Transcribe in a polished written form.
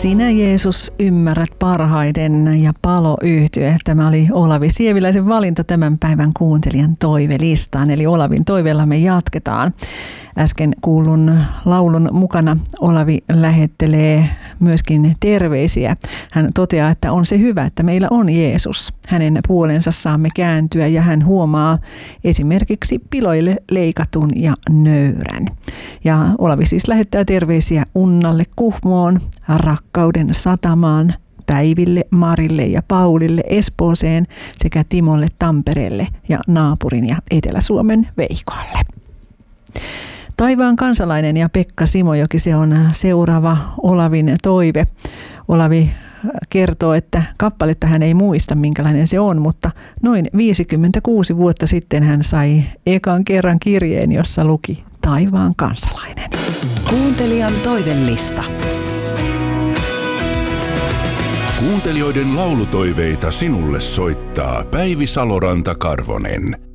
Sinä Jeesus ymmärrät parhaiten ja Palo-yhtye. Tämä oli Olavi Sieviläisen valinta tämän päivän kuuntelijan toivelistaan. Eli Olavin toiveella me jatketaan. Äsken kuulun laulun mukana Olavi lähettelee myöskin terveisiä. Hän toteaa, että on se hyvä, että meillä on Jeesus. Hänen puolensa saamme kääntyä ja hän huomaa esimerkiksi piloille leikatun ja nöyrän. Ja Olavi siis lähettää terveisiä Unnalle Kuhmoon, Rakkauden satamaan, Päiville, Marille ja Paulille Espooseen sekä Timolle Tampereelle ja naapurin ja Etelä-Suomen Veikolle. Taivaan kansalainen ja Pekka Simojoki, se on seuraava Olavin toive. Olavi kertoo, että kappaletta hän ei muista, minkälainen se on, mutta noin 56 vuotta sitten hän sai ekan kerran kirjeen, jossa luki Taivaan kansalainen. Kuuntelijan toivelista. Kuuntelijoiden laulutoiveita sinulle soittaa Päivi Saloranta-Karvonen.